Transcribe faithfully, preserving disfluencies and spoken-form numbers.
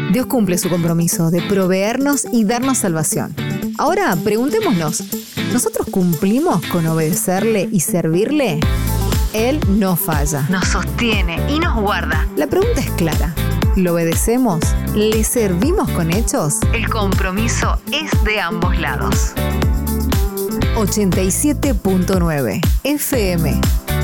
Dios cumple su compromiso de proveernos y darnos salvación. Ahora preguntémonos, ¿nosotros cumplimos con obedecerle y servirle? Él no falla, nos sostiene y nos guarda. La pregunta es clara. ¿Lo obedecemos? ¿Le servimos con hechos? El compromiso es de ambos lados. ochenta y siete punto nueve F M